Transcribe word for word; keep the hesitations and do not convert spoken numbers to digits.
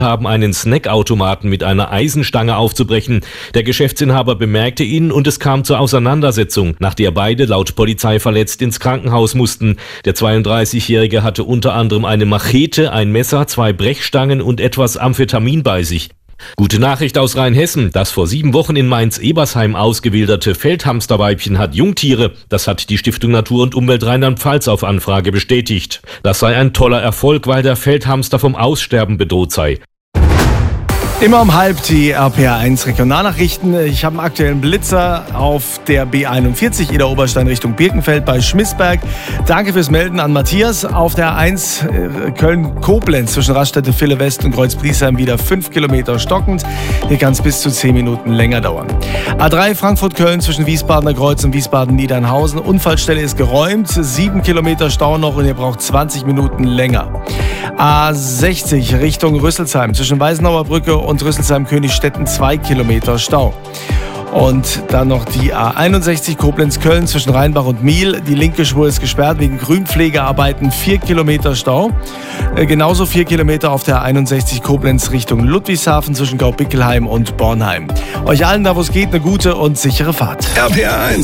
haben, einen Snackautomaten mit einer Eisenstange aufzubrechen. Der Geschäftsinhaber bemerkte ihn und es kam zur Auseinandersetzung, nach der beide laut Polizei verletzt ins Krankenhaus mussten. Der zweiunddreißigjährige hatte unter anderem eine Machete, ein Messer, zwei Brechstangen und etwas Amphetamin bei sich. Gute Nachricht aus Rheinhessen. Das vor sieben Wochen in Mainz-Ebersheim ausgewilderte Feldhamsterweibchen hat Jungtiere. Das hat die Stiftung Natur und Umwelt Rheinland-Pfalz auf Anfrage bestätigt. Das sei ein toller Erfolg, weil der Feldhamster vom Aussterben bedroht sei. Immer um halb die R P R eins Regionalnachrichten. Ich habe einen aktuellen Blitzer auf der B einundvierzig, Ida Oberstein Richtung Birkenfeld bei Schmissberg. Danke fürs Melden an Matthias. Auf der A eins Köln-Koblenz zwischen Raststätte Ville West und Kreuz-Bliesheim wieder fünf Kilometer stockend. Hier kann es bis zu zehn Minuten länger dauern. A drei Frankfurt-Köln zwischen Wiesbadener Kreuz und Wiesbaden-Niedernhausen. Unfallstelle ist geräumt. sieben Kilometer Stau noch und ihr braucht zwanzig Minuten länger. A sechzig Richtung Rüsselsheim zwischen Weißenauer Brücke und und Rüsselsheim-Königstetten zwei Kilometer Stau. Und dann noch die A einundsechzig Koblenz-Köln zwischen Rheinbach und Miel. Die linke Spur ist gesperrt wegen Grünpflegearbeiten, vier Kilometer Stau. Äh, genauso vier Kilometer auf der A einundsechzig Koblenz Richtung Ludwigshafen zwischen Gaubickelheim und Bornheim. Euch allen, da wo es geht, eine gute und sichere Fahrt. R P R eins